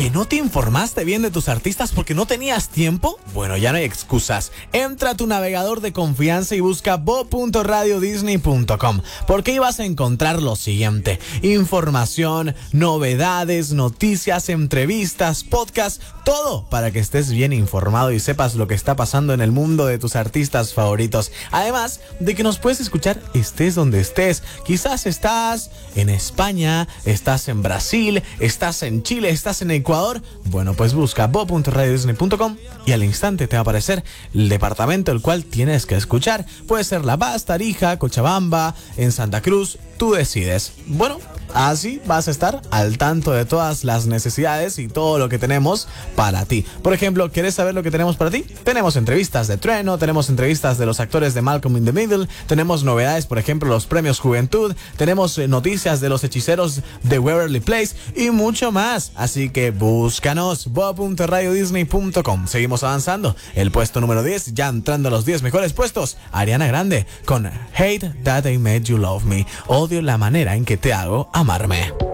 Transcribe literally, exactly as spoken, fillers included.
¿Que no te informaste bien de tus artistas porque no tenías tiempo? Bueno, ya no hay excusas. Entra a tu navegador de confianza y busca bo punto radio disney punto com, porque ahí vas a encontrar lo siguiente: información, novedades, noticias, entrevistas, podcasts, todo para que estés bien informado y sepas lo que está pasando en el mundo de tus artistas favoritos. Además de que nos puedes escuchar estés donde estés. Quizás estás en España, estás en Brasil, estás en Chile, estás en Ecuador. Bueno, pues busca bo punto radio disney punto com y al instante te va a aparecer el departamento el cual tienes que escuchar. Puede ser La Paz, Tarija, Cochabamba, en Santa Cruz, tú decides. Bueno, así vas a estar al tanto de todas las necesidades y todo lo que tenemos para ti. Por ejemplo, ¿quieres saber lo que tenemos para ti? Tenemos entrevistas de Trueno, tenemos entrevistas de los actores de Malcolm in the Middle, tenemos novedades, por ejemplo, los premios Juventud, tenemos eh, noticias de los hechiceros de Waverly Place y mucho más. Así que búscanos, bo punto radio disney punto com. Seguimos avanzando. El puesto número diez, ya entrando a los diez mejores puestos, Ariana Grande con Hate That I Made You Love Me. Odio la manera en que te hago amarme.